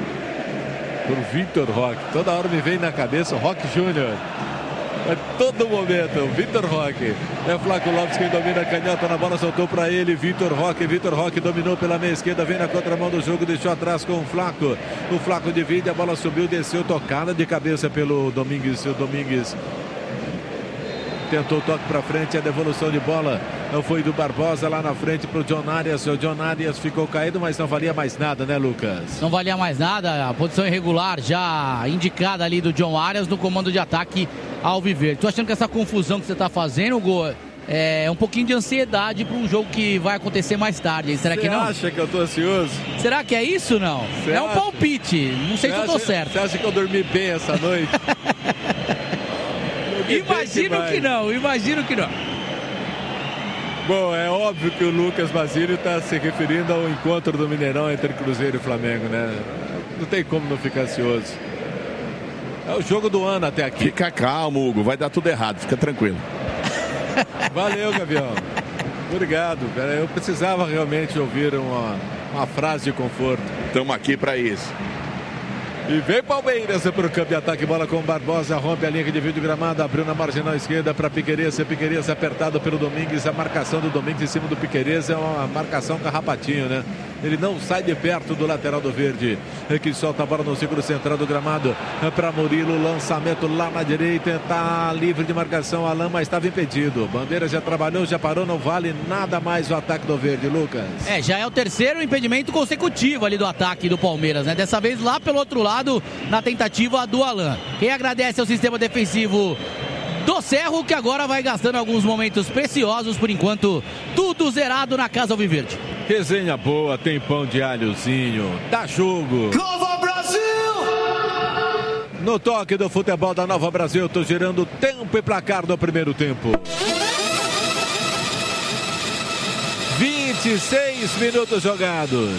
Pro Vitor Roque. Toda hora me vem na cabeça o Roque Júnior. É todo momento, o Vitor Roque. É Flaco Lopes quem domina a canhota na bola, soltou para ele, Vitor Roque dominou pela meia esquerda, vem na contramão do jogo, deixou atrás com o Flaco. O Flaco divide, a bola subiu, desceu, tocada de cabeça pelo Domingues. O Domingues tentou o toque para frente, a devolução de bola não foi do Barbosa, lá na frente para o John Arias. O John Arias ficou caído, mas não valia mais nada, né, Lucas?
Não valia mais nada, a posição irregular já indicada ali do John Arias no comando de ataque alviverde. Tô achando que essa confusão que você está fazendo, Hugo, é um pouquinho de ansiedade para um jogo que vai acontecer mais tarde. Será que não?
Você acha que eu tô ansioso?
Será que é isso, não?
Você
é um palpite, não sei se eu tô certo.
Você acha que eu dormi bem essa noite?
Imagino que não.
Bom, é óbvio que o Lucas Basílio está se referindo ao encontro do Mineirão entre Cruzeiro e Flamengo, né? Não tem como não ficar ansioso. É o jogo do ano até aqui.
Fica calmo, Hugo, vai dar tudo errado, fica tranquilo.
Valeu, Gavião. Obrigado, cara. Eu precisava realmente ouvir uma frase de conforto.
Estamos aqui para isso.
E vem Palmeiras para o campo de ataque, bola com Barbosa, rompe a linha de vídeo gramado, abriu na marginal esquerda para Piquerez apertado pelo Domingues. A marcação do Domingues em cima do Piquerez é uma marcação carrapatinho, né? Ele não sai de perto do lateral do verde, que solta a bola no círculo central do gramado para Murilo. Lançamento lá na direita, está livre de marcação. Alain, mas estava impedido. Bandeira já trabalhou, já parou, não vale nada mais o ataque do verde, Lucas.
Já é o terceiro impedimento consecutivo ali do ataque do Palmeiras, né? Dessa vez lá pelo outro lado, na tentativa do Alain. Quem agradece ao sistema defensivo do Cerro, que agora vai gastando alguns momentos preciosos. Por enquanto, tudo zerado na Casa Alviverde.
Resenha boa, tem pão de alhozinho, dá jogo.
Nova Brasil!
No toque do futebol da Nova Brasil, tô girando tempo e placar do primeiro tempo. 26 minutos jogados.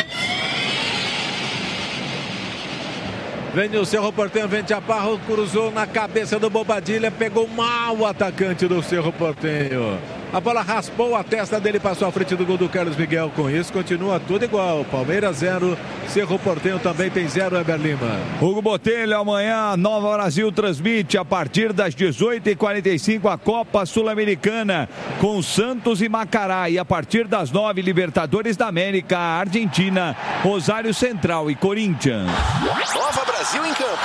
Vem o Cerro Porteño, vem Chaparro, cruzou na cabeça do Bobadilha, pegou mal o atacante do Cerro Porteño. A bola raspou a testa dele, passou à frente do gol do Carlos Miguel. Com isso, continua tudo igual. Palmeiras 0, Cerro Porteño também tem 0, Heber Lima.
Hugo Botelho, amanhã, Nova Brasil transmite a partir das 18h45 a Copa Sul-Americana com Santos e Macará. E a partir das 9, Libertadores da América, Argentina, Rosário Central e Corinthians.
Nova Brasil em campo.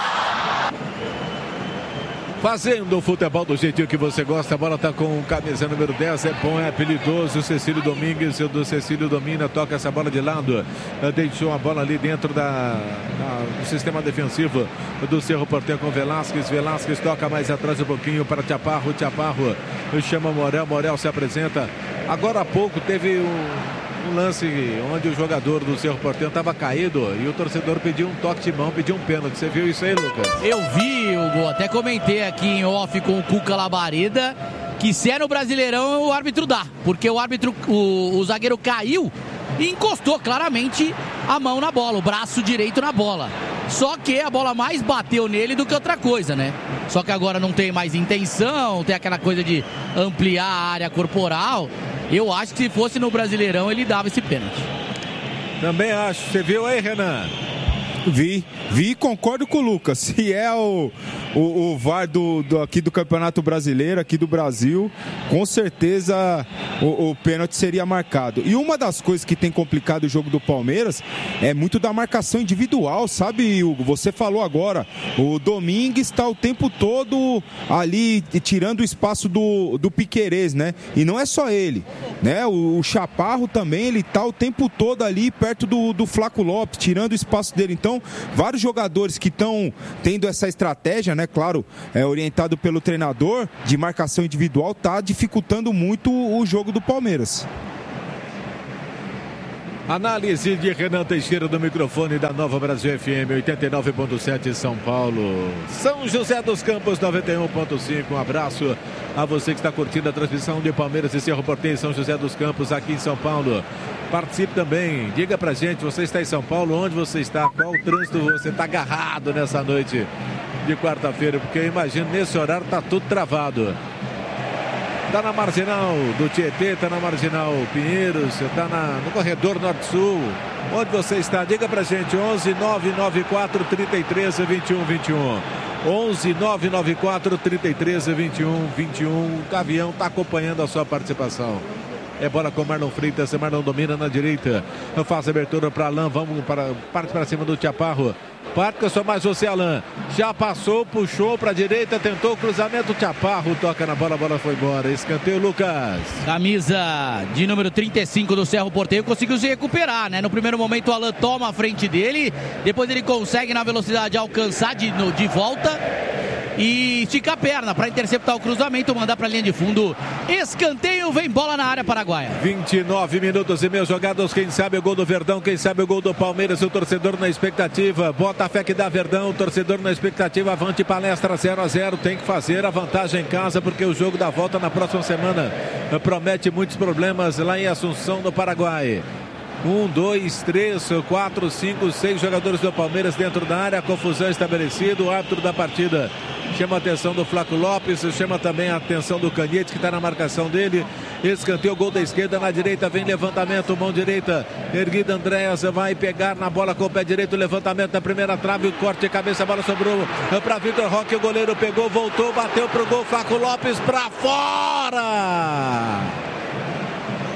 Fazendo o futebol do jeitinho que você gosta. A bola está com camisa número 10. É bom, é apelidoso. Cecílio Domingues, o do Cecílio domina, toca essa bola de lado. Deixou a bola ali dentro do sistema defensivo do Cerro Porteño com Velasquez. Velasquez toca mais atrás um pouquinho para Chaparro. Chaparro chama Morel. Morel se apresenta. Agora há pouco teve um lance onde o jogador do Cerro Porteño estava caído e o torcedor pediu um toque de mão, pediu um pênalti. Você viu isso aí, Lucas?
Eu vi, Hugo, até comentei aqui em off com o Cuca Labareda que se é no Brasileirão o árbitro dá, porque o zagueiro caiu e encostou claramente a mão na bola, o braço direito na bola. Só que a bola mais bateu nele do que outra coisa, né? Só que agora não tem mais intenção, tem aquela coisa de ampliar a área corporal. Eu acho que se fosse no Brasileirão ele dava esse pênalti.
Também acho. Você viu aí, Renan?
Vi e concordo com o Lucas. Se é o VAR aqui do Campeonato Brasileiro, aqui do Brasil, com certeza o pênalti seria marcado. E uma das coisas que tem complicado o jogo do Palmeiras é muito da marcação individual, sabe, Hugo? Você falou agora, o Domingues está o tempo todo ali tirando o espaço do Piquerez, né? E não é só ele, né? O Chaparro também, ele está o tempo todo ali perto do Flaco Lopes, tirando o espaço dele. Então, vários jogadores que estão tendo essa estratégia, né? Claro, orientado pelo treinador de marcação individual, está dificultando muito o jogo do Palmeiras.
Análise de Renan Teixeira do microfone da Nova Brasil FM 89.7 São Paulo. São José dos Campos 91.5. Um abraço a você que está curtindo a transmissão de Palmeiras e Cerro Porteño, São José dos Campos, aqui em São Paulo. Participe também, diga pra gente, você está em São Paulo, onde você está, qual trânsito você está agarrado nessa noite de quarta-feira, porque eu imagino nesse horário tá tudo travado. Tá na marginal do Tietê, tá na marginal Pinheiros, tá no corredor Norte-Sul. Onde você está? Diga pra gente, 11 994 33 21 21. 11 994 33 21 21. O Gavião tá acompanhando a sua participação. É bola com Marlon Freitas, Marlon domina na direita. Faz a abertura para Alain, parte para cima do Chaparro. Parte que eu sou mais você, Alain. Já passou, puxou para a direita, tentou o cruzamento. Chaparro toca na bola, a bola foi embora. Escanteio, Lucas.
Camisa de número 35 do Cerro Porteño conseguiu se recuperar, né? No primeiro momento o Alain toma a frente dele, depois ele consegue na velocidade alcançar de volta e esticar a perna para interceptar o cruzamento, mandar para a linha de fundo. Escanteio, vem bola na área paraguaia.
29 minutos e meio jogados. Quem sabe o gol do Verdão, quem sabe o gol do Palmeiras. O torcedor na expectativa, bota a fé que dá Verdão. O torcedor na expectativa, avante palestra 0-0. Tem que fazer a vantagem em casa, porque o jogo da volta na próxima semana promete muitos problemas lá em Assunção, no Paraguai. 1, 2, 3, 4, 5, 6 jogadores do Palmeiras dentro da área. Confusão estabelecida. O árbitro da partida chama a atenção do Flaco Lopes, chama também a atenção do Canhete, que está na marcação dele. Escanteio, gol da esquerda, na direita vem levantamento, mão direita erguida. Andréas vai pegar na bola com o pé direito, levantamento na primeira trave, o corte de cabeça, a bola sobrou para Vitor Roque, o goleiro pegou, voltou, bateu pro gol, Flaco Lopes para fora.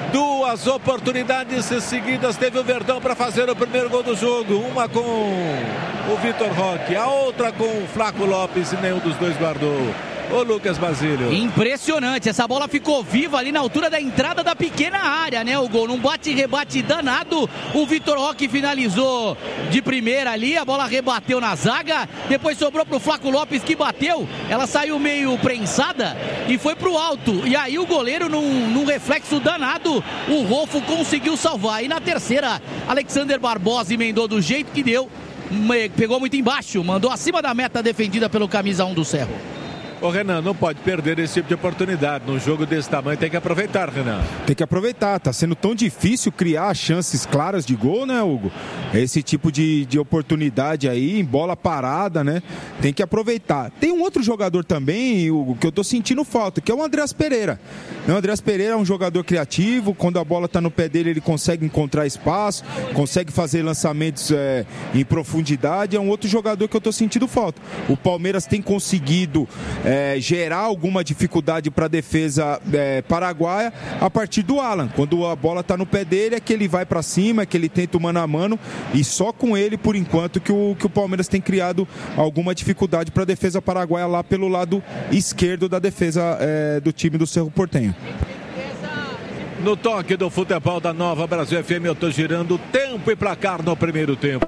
Duas oportunidades seguidas teve o Verdão para fazer o primeiro gol do jogo. Uma com o Vitor Roque, a outra com o Flaco Lopes e nenhum dos dois guardou. Ô Lucas Basílio.
Impressionante, essa bola ficou viva ali na altura da entrada da pequena área, né? O gol num bate-rebate danado. O Vitor Roque finalizou de primeira ali, a bola rebateu na zaga, depois sobrou pro Flaco Lopes que bateu, ela saiu meio prensada e foi pro alto. E aí o goleiro, num reflexo danado, o Rolfo conseguiu salvar. E na terceira, Alexander Barbosa emendou do jeito que deu, pegou muito embaixo, mandou acima da meta defendida pelo camisa 1 do Cerro.
Ô Renan, não pode perder esse tipo de oportunidade. Num jogo desse tamanho tem que aproveitar, Renan.
Tem que aproveitar, tá sendo tão difícil criar chances claras de gol, né, Hugo? Esse tipo de oportunidade aí, em bola parada, né? Tem que aproveitar. Tem um outro jogador também, Hugo, que eu tô sentindo falta, que é o Andreas Pereira. O Andreas Pereira é um jogador criativo, quando a bola tá no pé dele, ele consegue encontrar espaço, consegue fazer lançamentos em profundidade. É um outro jogador que eu tô sentindo falta. O Palmeiras tem conseguido gerar alguma dificuldade para a defesa paraguaia a partir do Alan. Quando a bola está no pé dele, é que ele vai para cima, é que ele tenta o mano a mano, e só com ele, por enquanto, que o Palmeiras tem criado alguma dificuldade para a defesa paraguaia lá pelo lado esquerdo da defesa do time do Cerro Porteño.
No toque do futebol da Nova Brasil FM, eu estou girando tempo e placar no primeiro tempo.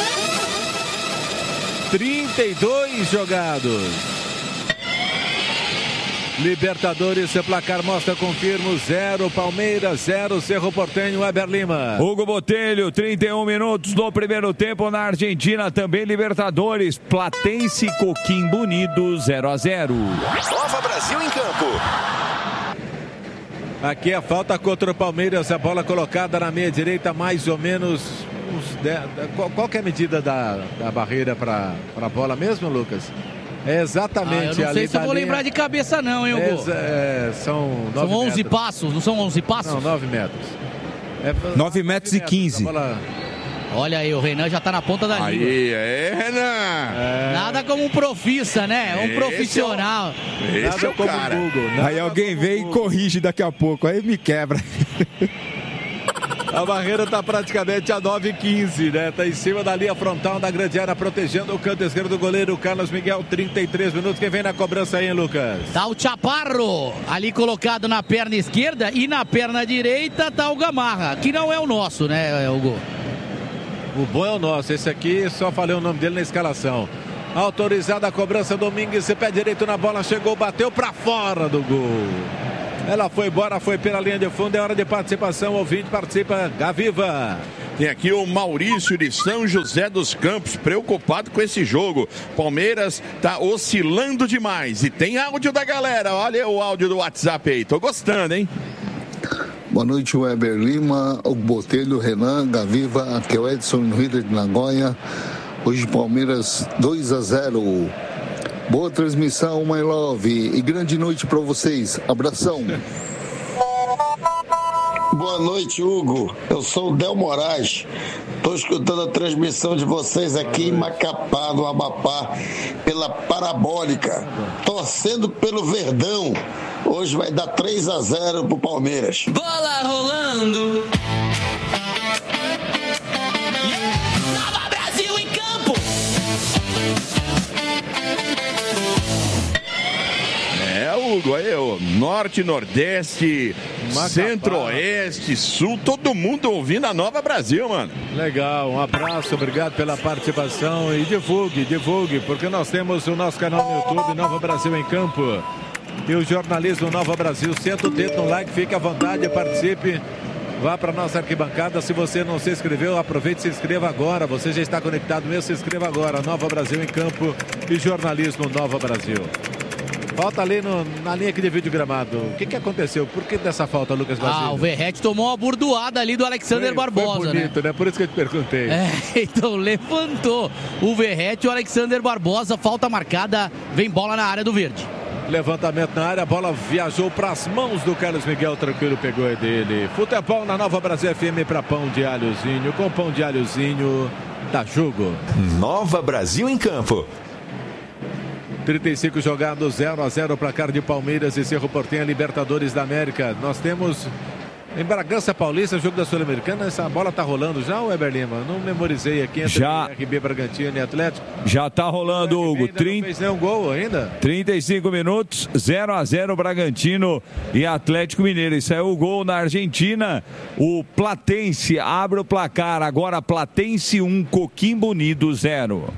32 jogados. Libertadores, seu placar mostra, confirmo, 0 Palmeiras, 0 Cerro Porteño, Weber Lima.
Hugo Botelho, 31 minutos no primeiro tempo na Argentina, também Libertadores, Platense e Coquimbo Unidos, 0-0.
Nova Brasil em campo.
Aqui a falta contra o Palmeiras, a bola colocada na meia direita, mais ou menos uns 10, qual que é a medida da barreira para a bola mesmo, Lucas? É exatamente.
Eu não sei se eu vou lembrar de cabeça não, hein, Hugo?
São 11
metros. Passos, não são 11 passos?
Não, 9 metros.
9 metros e 15.
Olha aí, o Renan já tá na ponta da língua.
Aí, Renan.
Nada como um profissa, né? Um profissional.
Esse é o cara.
Aí alguém vem e corrige daqui a pouco, aí me quebra.
A barreira está praticamente a 9,15, né? Está em cima da linha frontal da grande área, protegendo o canto esquerdo do goleiro Carlos Miguel. 33 minutos. Quem vem na cobrança aí, hein, Lucas?
Tá o Chaparro ali colocado na perna esquerda, e na perna direita tá o Gamarra, que não é o nosso, né, Hugo?
O bom é o nosso. Esse aqui, só falei o nome dele na escalação. Autorizada a cobrança, Domingues, pé direito na bola, chegou, bateu para fora do gol. Ela foi embora, foi pela linha de fundo. É hora de participação. Ouvinte, participa. Gaviva.
Tem aqui o Maurício de São José dos Campos, preocupado com esse jogo. Palmeiras tá oscilando demais. E tem áudio da galera. Olha o áudio do WhatsApp aí. Tô gostando, hein?
Boa noite, Weber Lima, o Botelho, Renan, Gaviva. Aqui é o Edson no Rio de Nagoya. Hoje Palmeiras 2-0. Boa transmissão, my love, e grande noite para vocês. Abração.
Boa noite, Hugo. Eu sou o Del Moraes. Estou escutando a transmissão de vocês aqui em Macapá, no Amapá, pela Parabólica, torcendo pelo Verdão. Hoje vai dar 3-0 pro Palmeiras.
Bola rolando. Nova Brasil em campo.
Hugo, aí, norte, nordeste, Macapá, centro-oeste, sul, todo mundo ouvindo a Nova Brasil, mano.
Legal, um abraço, obrigado pela participação e divulgue, porque nós temos o nosso canal no YouTube, Nova Brasil em Campo, e o jornalismo Nova Brasil. Senta o dedo no like, fique à vontade, participe, vá para nossa arquibancada. Se você não se inscreveu, aproveite e se inscreva agora. Você já está conectado mesmo, se inscreva agora. Nova Brasil em Campo e jornalismo Nova Brasil. Falta ali na linha que divide o gramado. O que aconteceu? Por que dessa falta, Lucas Basílio?
O Verrete tomou uma burdoada ali do Alexander Barbosa.
Foi bonito, né? Por isso que eu te perguntei.
Então levantou o Verrete, o Alexander Barbosa, falta marcada, vem bola na área do verde.
Levantamento na área, a bola viajou para as mãos do Carlos Miguel, tranquilo, pegou é dele. Futebol na Nova Brasil FM para pão de alhozinho, com pão de alhozinho, dá jogo.
Nova Brasil em campo.
35 jogados, 0-0 placar de Palmeiras e Cerro Porteño, Libertadores da América. Nós temos Em Bragança Paulista, jogo da Sul-Americana, essa bola tá rolando já, o Weber Lima? Não memorizei aqui entre RB Bragantino e Atlético.
Já tá rolando, Hugo.
Não fez nenhum gol ainda?
35 minutos, 0-0 Bragantino e Atlético Mineiro. Isso é o gol na Argentina. O Platense abre o placar. Agora Platense 1, Coquimbo Unido 0.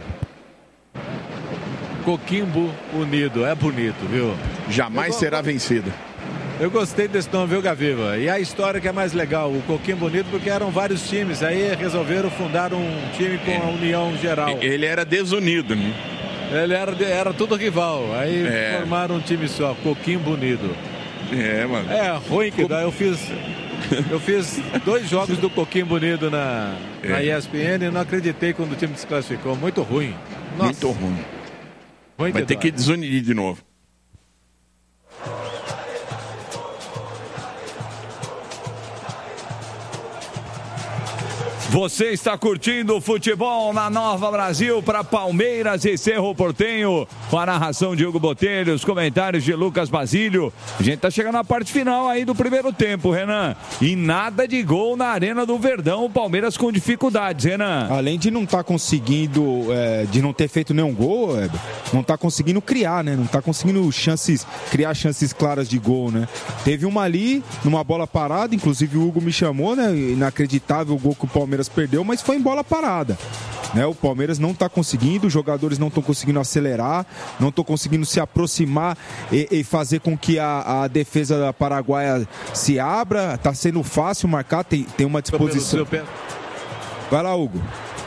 Coquimbo Unido, é bonito, viu?
Jamais será vencido.
Eu gostei desse nome, viu, Gaviva? E a história que é mais legal, o Coquimbo Unido, porque eram vários times, aí resolveram fundar um time com a União Geral.
Ele era desunido, né?
Ele era tudo rival, aí formaram um time só, Coquimbo Unido.
É, mano.
É ruim que dá, eu fiz 2 jogos do Coquimbo Unido na ESPN e não acreditei quando o time desclassificou, muito ruim. Nossa.
Muito ruim. Vai ter que desunir de novo.
Você está curtindo o futebol na Nova Brasil para Palmeiras e Cerro Porteño. Com a narração de Hugo Botelho, os comentários de Lucas Basílio. A gente está chegando na parte final aí do primeiro tempo, Renan. E nada de gol na Arena do Verdão. O Palmeiras com dificuldades, Renan.
Além de não estar conseguindo, de não ter feito nenhum gol, não está conseguindo criar, né? Não está conseguindo criar chances claras de gol, né? Teve uma ali, numa bola parada, inclusive o Hugo me chamou, né? Inacreditável o gol que o Palmeiras perdeu, mas foi em bola parada, né? O Palmeiras não está conseguindo, os jogadores não estão conseguindo acelerar, não estão conseguindo se aproximar e fazer com que a defesa da Paraguaia se abra. Está sendo fácil marcar, tem uma disposição. Vai lá, Hugo.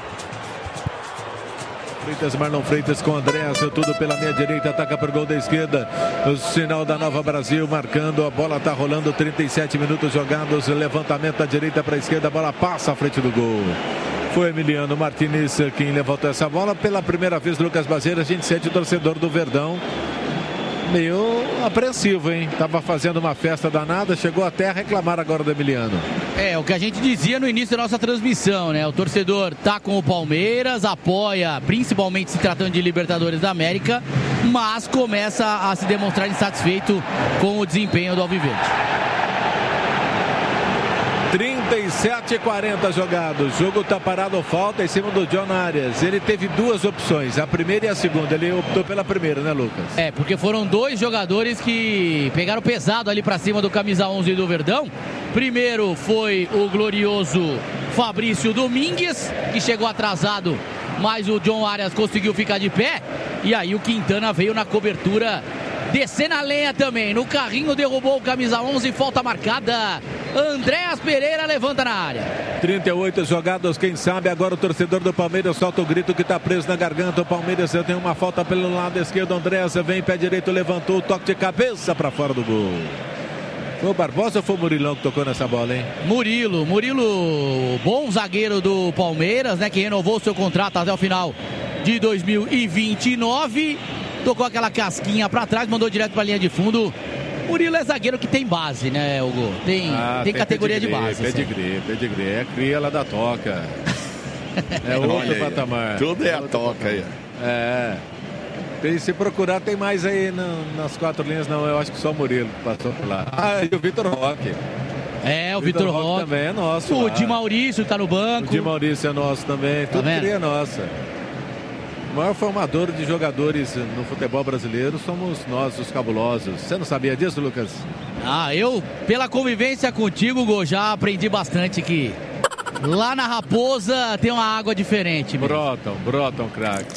Marlon Freitas com Andréas, tudo pela meia direita, ataca por gol da esquerda, o sinal da Nova Brasil marcando, a bola tá rolando, 37 minutos jogados, levantamento da direita para a esquerda, a bola passa à frente do gol. Foi Emiliano Martinez quem levantou essa bola, pela primeira vez Lucas Baseira, a gente sente o torcedor do Verdão meio apreensivo, hein? Tava fazendo uma festa danada, chegou até a reclamar agora do Emiliano.
É, o que a gente dizia no início da nossa transmissão, né? O torcedor tá com o Palmeiras, apoia, principalmente se tratando de Libertadores da América, mas começa a se demonstrar insatisfeito com o desempenho do Alviverde.
37:40 jogados, o jogo tá parado, falta em cima do John Arias. Ele teve 2 opções, a primeira e a segunda. Ele optou pela primeira, né, Lucas?
É, porque foram 2 jogadores que pegaram pesado ali pra cima do camisa 11 do Verdão. Primeiro foi o glorioso Fabrício Domingues, que chegou atrasado, mas o John Arias conseguiu ficar de pé. E aí o Quintana veio na cobertura, descer na lenha também. No carrinho derrubou o camisa 11, falta marcada. Andréas Pereira levanta na área.
38 jogados, quem sabe agora o torcedor do Palmeiras solta o grito que está preso na garganta. O Palmeiras tem uma falta pelo lado esquerdo. Andréas vem, pé direito, levantou, toque de cabeça para fora do gol. Foi o Barbosa ou foi o Murilão que tocou nessa bola, hein?
Murilo, bom zagueiro do Palmeiras, né? Que renovou seu contrato até o final de 2029. Tocou aquela casquinha para trás, mandou direto para a linha de fundo. Murilo é zagueiro que tem base, né, Hugo? Tem categoria de base.
Pedigree. É cria lá da toca. É outro patamar.
Tudo é a toca aí.
É. Se procurar, tem mais aí nas 4 linhas, não. Eu acho que só o Murilo passou por lá. E o Vitor Roque.
É, o Vitor Roque
também é nosso.
O Di Maurício tá no banco.
O Di Maurício é nosso também. Tudo cria é nossa. O maior formador de jogadores no futebol brasileiro somos nós, os cabulosos. Você não sabia disso, Lucas?
Eu, pela convivência contigo, Hugo, já aprendi bastante que lá na Raposa tem uma água diferente.
Brotam, craque.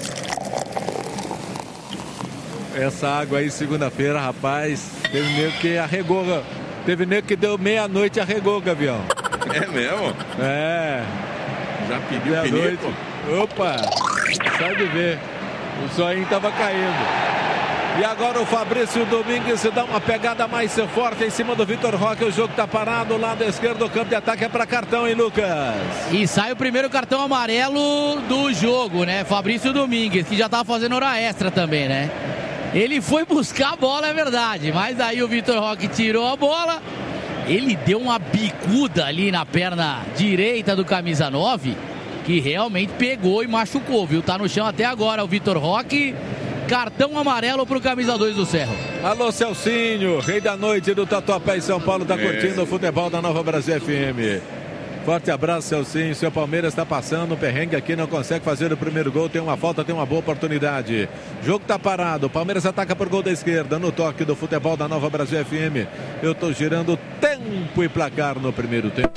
Essa água aí, segunda-feira, rapaz, teve nego que arregou. Teve nego que deu meia-noite e arregou, Gavião.
É mesmo?
É.
Já pediu meia-noite.
Opa! Sai de ver. O zoinho tava caindo. E agora o Fabrício Domingues dá uma pegada mais forte em cima do Vitor Roque. O jogo tá parado. O lado esquerdo do campo de ataque é para cartão, hein, Lucas?
E sai o primeiro cartão amarelo do jogo, né? Fabrício Domingues, que já tava fazendo hora extra também, né? Ele foi buscar a bola, é verdade. Mas aí o Vitor Roque tirou a bola. Ele deu uma bicuda ali na perna direita do camisa 9. Que realmente pegou e machucou, viu? Tá no chão até agora o Vitor Roque. cartão amarelo pro camisa 2 do Cerro.
Alô, Celcinho, rei da noite do Tatuapé em São Paulo, tá curtindo o futebol da Nova Brasil FM. Forte abraço, Celcinho. Seu Palmeiras está passando um perrengue aqui, não consegue fazer o primeiro gol. Tem uma falta, tem uma boa oportunidade. Jogo tá parado. O Palmeiras ataca por gol da esquerda. No toque do futebol da Nova Brasil FM. Eu tô girando tempo e placar no primeiro tempo.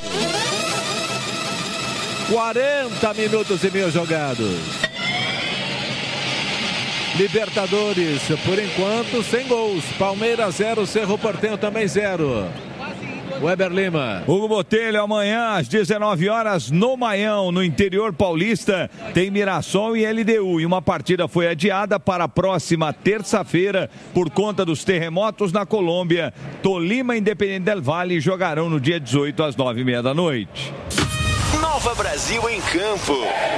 40 minutos e meio jogados. Libertadores, por enquanto, sem gols. Palmeiras 0, Cerro Porteño também 0. Weber Lima.
Hugo Botelho, amanhã às 19 horas no Maião, no interior paulista, tem Mirassol e LDU. E uma partida foi adiada para a próxima terça-feira por conta dos terremotos na Colômbia. Tolima e Independente del Valle jogarão no dia 18 às 9h30 da noite.
Nova Brasil em campo.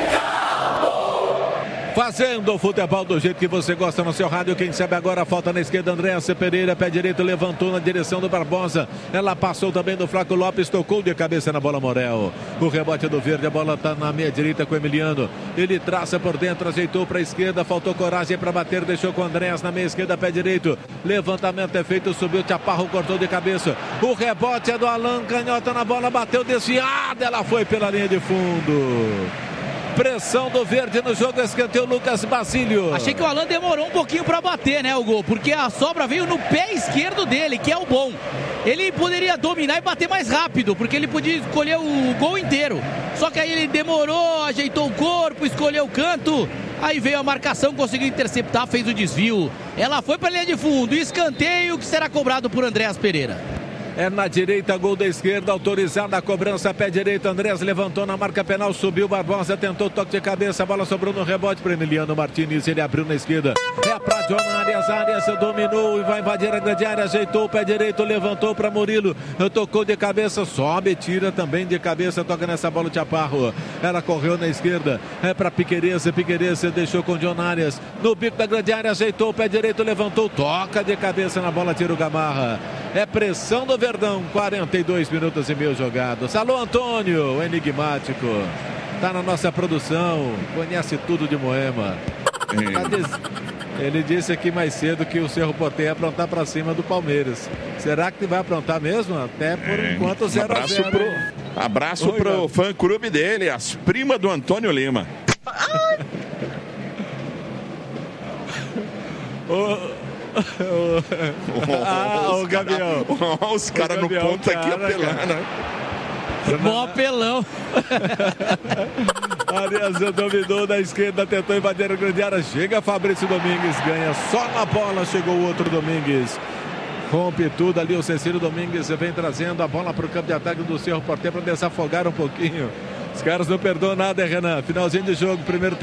Fazendo o futebol do jeito que você gosta no seu rádio. Quem sabe agora, falta na esquerda, Andréas Pereira, pé direito, levantou na direção do Barbosa. Ela passou também do Flaco Lopes, tocou de cabeça na bola Morel. O rebote do verde, a bola está na meia direita com o Emiliano. Ele traça por dentro, ajeitou para a esquerda, faltou coragem para bater, deixou com o Andréas na meia esquerda, pé direito. Levantamento é feito, subiu, Chaparro cortou de cabeça. O rebote é do Alan, canhota na bola, bateu desviada, ela foi pela linha de fundo. Pressão do verde no jogo, escanteio Lucas Basílio.
Achei que o Alan demorou um pouquinho para bater, né, o gol, porque a sobra veio no pé esquerdo dele, que é o bom. Ele poderia dominar e bater mais rápido, porque ele podia escolher o gol inteiro. Só que aí ele demorou, ajeitou o corpo, escolheu o canto. Aí veio a marcação, conseguiu interceptar, fez o desvio. Ela foi para a linha de fundo, escanteio que será cobrado por Andréas Pereira.
É na direita, gol da esquerda, autorizada a cobrança, pé direito, Andrés levantou na marca penal, subiu, Barbosa tentou toque de cabeça, a bola sobrou no rebote para Emiliano Martins, ele abriu na esquerda, é para John Arias, dominou e vai invadir a grande área, ajeitou o pé direito, levantou para Murilo, tocou de cabeça, sobe, tira também de cabeça, toca nessa bola o Chaparro, ela correu na esquerda, é para Piquerez deixou com John Arias, no bico da grande área, ajeitou o pé direito, levantou, toca de cabeça na bola, tira o Gamarra, é pressão do Verdão, 42 minutos e meio jogados. Alô, Antônio, o enigmático. Tá na nossa produção, conhece tudo de Moema. Ele disse aqui mais cedo que o Cerro Porteño ia aprontar pra cima do Palmeiras. Será que vai aprontar mesmo? Até por enquanto 0-0.
Abraço pro fã-clube dele, as primas do Antônio Lima.
O Gabriel.
Os caras no ponto aqui apelando.
Bom apelão.
Arias dominou da esquerda, tentou invadir a grande área. Chega Fabrício Domingues, ganha só na bola. Chegou o outro Domingues. Rompe tudo ali. O Cecílio Domingues vem trazendo a bola para o campo de ataque do Cerro Porteño para desafogar um pouquinho. Os caras não perdoam nada, Renan. Finalzinho de jogo, primeiro tempo.